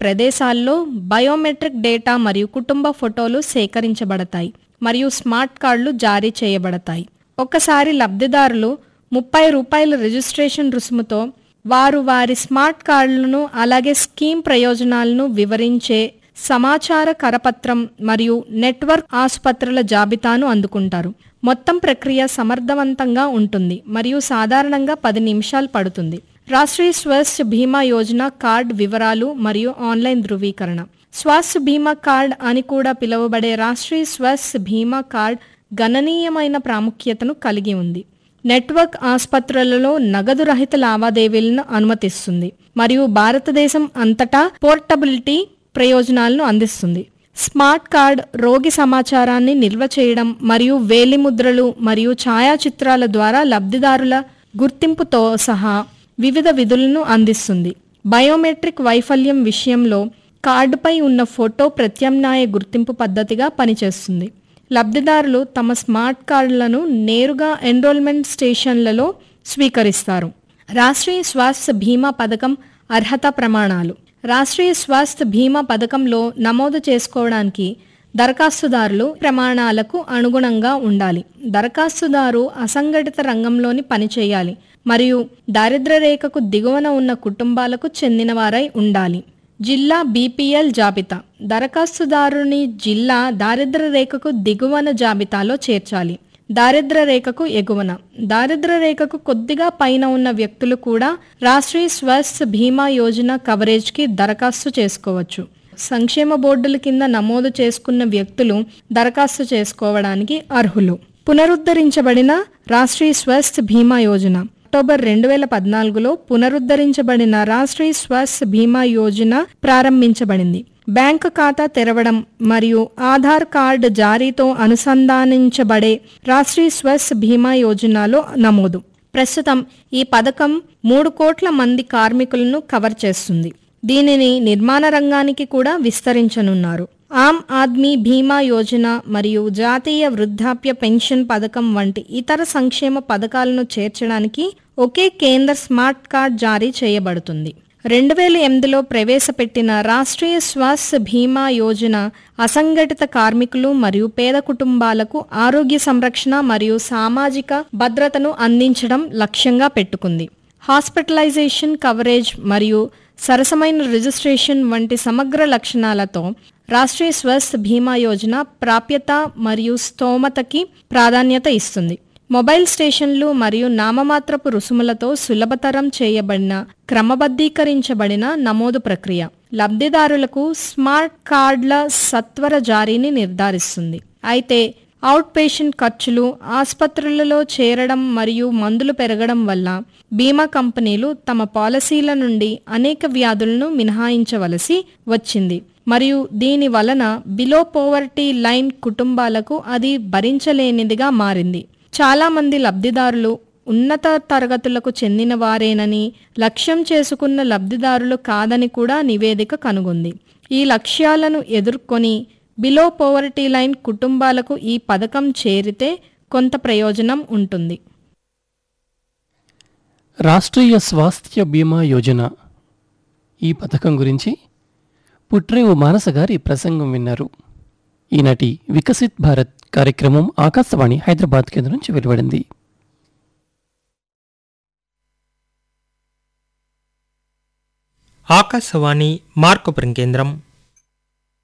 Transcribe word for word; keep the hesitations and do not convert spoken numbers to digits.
ప్రదేశాల్లో biometric data మరియు కుటుంబ ఫోటోలు సేకరించబడతాయి మరియు స్మార్ట్ కార్డులు జారీ చేయబడతాయి. ఒకసారి లబ్ధిదారులు ముప్పై రూపాయల రిజిస్ట్రేషన్ రుసుముతో వారు వారి స్మార్ట్ కార్డులను అలాగే స్కీమ్ ప్రయోజనాలను వివరించే సమాచార కరపత్రం మరియు నెట్వర్క్ ఆసుపత్రుల జాబితాను అందుకుంటారు. మొత్తం ప్రక్రియ సమర్థవంతంగా ఉంటుంది మరియు సాధారణంగా పది నిమిషాలు పడుతుంది. రాష్ట్రీయ స్వాస్థ్య బీమా యోజన కార్డ్ వివరాలు మరియు ఆన్లైన్ ధృవీకరణ. స్వాస్థ్య బీమా కార్డ్ అని కూడా పిలువబడే రాష్ట్రీయ స్వాస్థ్య బీమా కార్డ్ గణనీయమైన ప్రాముఖ్యతను కలిగి ఉంది. నెట్వర్క్ ఆసుపత్రులలో నగదు రహిత లావాదేవీలను అనుమతిస్తుంది మరియు భారతదేశం అంతటా పోర్టబిలిటీ ప్రయోజనాలను అందిస్తుంది. స్మార్ట్ కార్డ్ రోగి సమాచారాన్ని నిల్వ చేయడం మరియు వేలిముద్రలు మరియు ఛాయాచిత్రాల ద్వారా లబ్ధిదారుల గుర్తింపుతో సహా వివిధ విధులను అందిస్తుంది. బయోమెట్రిక్ వైఫల్యం విషయంలో కార్డుపై ఉన్న ఫోటో ప్రత్యామ్నాయ గుర్తింపు పద్ధతిగా పనిచేస్తుంది. లబ్ధిదారులు తమ స్మార్ట్ కార్డులను నేరుగా ఎన్రోల్మెంట్ స్టేషన్లలో స్వీకరిస్తారు. రాష్ట్రీయ స్వాస్థ్య బీమా పథకం అర్హత ప్రమాణాలు. రాష్ట్రీయ స్వాస్థ్య బీమా పథకంలో నమోదు చేసుకోవడానికి దరఖాస్తుదారులు ప్రమాణాలకు అనుగుణంగా ఉండాలి. దరఖాస్తుదారు అసంఘటిత రంగంలోని పనిచేయాలి మరియు దారిద్ర్య రేఖకు దిగువన ఉన్న కుటుంబాలకు చెందినవారై ఉండాలి. జిల్లా బీపీఎల్ జాబితా. దరఖాస్తుదారుని జిల్లా దారిద్ర్య రేఖకు దిగువన జాబితాలో చేర్చాలి. దారిద్ర్య రేఖకు ఎగువన. దారిద్ర్య రేఖకు కొద్దిగా పైన ఉన్న వ్యక్తులు కూడా రాష్ట్రీయ స్వాస్థ్య బీమా యోజన కవరేజ్కి దరఖాస్తు చేసుకోవచ్చు. సంక్షేమ బోర్డుల కింద నమోదు చేసుకున్న వ్యక్తులు దరఖాస్తు చేసుకోవడానికి అర్హులు. పునరుద్ధరించబడిన రాష్ట్రీయ స్వాస్థ్య బీమా యోజన. అక్టోబర్ రెండు వేల పద్నాలుగులో పునరుద్ధరించబడిన రాష్ట్రీయ స్వాస్థ్య బీమా యోజన ప్రారంభించబడింది. బ్యాంకు ఖాతా తెరవడం మరియు ఆధార్ కార్డు జారీతో అనుసంధానించబడే రాష్ట్రీయ స్వాస్థ్య బీమా యోజనలో నమోదు. ప్రస్తుతం ఈ పథకం మూడు కోట్ల మంది కార్మికులను కవర్ చేస్తుంది. దీనిని నిర్మాణ రంగానికి కూడా విస్తరించనున్నారు. ఆమ్ ఆద్మీ బీమా యోజన మరియు జాతీయ వృద్ధాప్య పెన్షన్ పథకం వంటి ఇతర సంక్షేమ పథకాలను చేర్చడానికి ఒకే కేంద్ర స్మార్ట్ కార్డ్ జారీ చేయబడుతుంది. రెండు వేల ఎనిమిదిలో ప్రవేశపెట్టిన రాష్ట్రీయ స్వాస్థ్య బీమా యోజన అసంఘటిత కార్మికులు మరియు పేద కుటుంబాలకు ఆరోగ్య సంరక్షణ మరియు సామాజిక భద్రతను అందించడం లక్ష్యంగా పెట్టుకుంది. హాస్పిటలైజేషన్ కవరేజ్ మరియు సరసమైన రిజిస్ట్రేషన్ వంటి సమగ్ర లక్షణాలతో రాష్ట్రీయ స్వాస్థ్య బీమా యోజన ప్రాప్యత మరియు స్తోమతకి ప్రాధాన్యత ఇస్తుంది. మొబైల్ స్టేషన్లు మరియు నామమాత్రపు రుసుములతో సులభతరం చేయబడిన క్రమబద్ధీకరించబడిన నమోదు ప్రక్రియ లబ్ధిదారులకు స్మార్ట్ కార్డుల సత్వర జారీని నిర్ధారిస్తుంది. అయితే అవుట్ పేషెంట్ ఖర్చులు, ఆసుపత్రులలో చేరడం మరియు మందులు పెరగడం వల్ల బీమా కంపెనీలు తమ పాలసీల నుండి అనేక వ్యాధులను మినహాయించవలసి వచ్చింది మరియు దీని వలన బిలో పోవర్టీ లైన్ కుటుంబాలకు అది భరించలేనిదిగా మారింది. చాలా మంది లబ్ధిదారులు ఉన్నత తరగతులకు చెందిన వారేనని, లక్ష్యం చేసుకున్న లబ్ధిదారులు కాదని కూడా నివేదిక కనుగొంది. ఈ లక్ష్యాలను ఎదుర్కొని బిలో పోవర్టీ లైన్ కుటుంబాలకు ఈ పథకం చేరితే కొంత ప్రయోజనం ఉంటుంది. రాష్ట్రీయ స్వాస్థ్య బీమా యోజన ఈ పథకం గురించి పుట్రేవు మానస గారి ప్రసంగం విన్నారు. ఈనాటి వికసిత్ భారత్ కార్యక్రమం ఆకాశవాణి హైదరాబాద్ కేంద్రం నుంచి వెలువడింది. ఆకాశవాణి మార్కపురం కేంద్రం.